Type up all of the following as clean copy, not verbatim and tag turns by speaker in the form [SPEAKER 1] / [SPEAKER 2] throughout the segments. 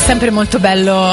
[SPEAKER 1] sempre molto bello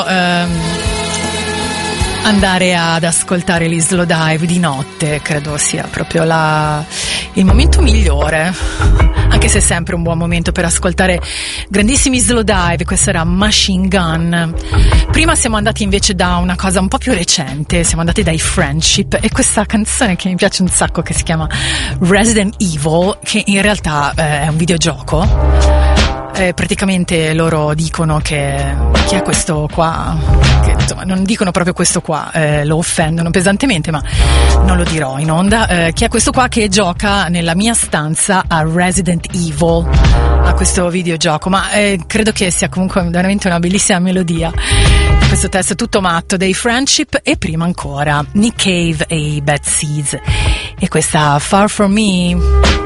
[SPEAKER 1] andare ad ascoltare gli Slowdive di notte, credo sia proprio il momento migliore, anche se è sempre un buon momento per ascoltare grandissimi Slowdive. Questa era Machine Gun. Prima siamo andati invece da una cosa un po' più recente, siamo andati dai Friendship, e questa canzone che mi piace un sacco, che si chiama Resident Evil, che in realtà è un videogioco. Praticamente loro dicono che chi è questo qua, che, insomma, non dicono proprio questo qua, lo offendono pesantemente, ma non lo dirò in onda. Chi è questo qua che gioca nella mia stanza a Resident Evil, a questo videogioco, ma credo che sia comunque veramente una bellissima melodia. Questo testo tutto matto dei Friendship, e prima ancora Nick Cave e i Bad Seeds, e questa Far From Me.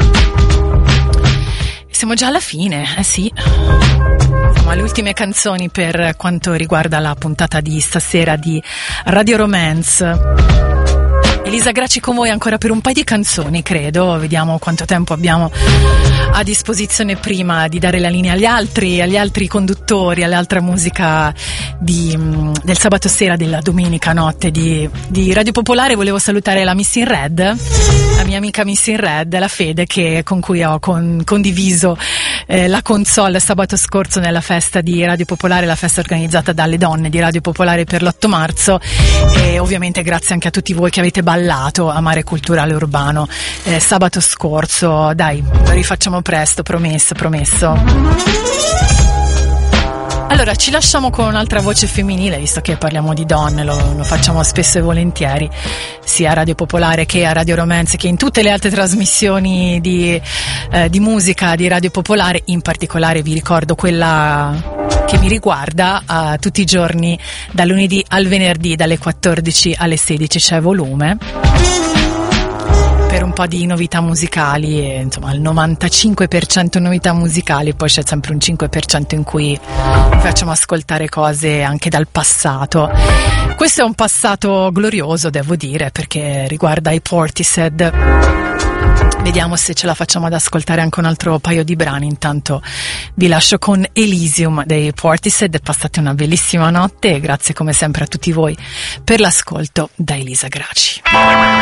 [SPEAKER 1] Siamo già alla fine, sì. Siamo alle ultime canzoni per quanto riguarda la puntata di stasera di Radio Romance. Elisa Gracci con voi ancora per un paio di canzoni, credo. Vediamo quanto tempo abbiamo a disposizione prima di dare la linea agli altri conduttori, all'altra musica del sabato sera, della domenica notte di Radio Popolare. Volevo salutare la Miss in Red, la mia amica Miss in Red, la Fede, con cui ho condiviso la console sabato scorso nella festa di Radio Popolare, la festa organizzata dalle donne di Radio Popolare per l'8 marzo, e ovviamente grazie anche a tutti voi che avete ballato a Mare Culturale Urbano sabato scorso. Dai, lo rifacciamo presto, promesso. Allora, ci lasciamo con un'altra voce femminile, visto che parliamo di donne, lo facciamo spesso e volentieri, sia a Radio Popolare che a Radio Romance, che in tutte le altre trasmissioni di musica di Radio Popolare. In particolare vi ricordo quella che mi riguarda tutti i giorni, dal lunedì al venerdì, dalle 14 alle 16 c'è Volume, per un po' di novità musicali, e insomma il 95% novità musicali, poi c'è sempre un 5% in cui facciamo ascoltare cose anche dal passato. Questo è un passato glorioso, devo dire, perché riguarda i Portishead. Vediamo se ce la facciamo ad ascoltare anche un altro paio di brani. Intanto vi lascio con Elysium dei Portishead. Passate una bellissima notte, e grazie come sempre a tutti voi per l'ascolto da Elisa Gracci.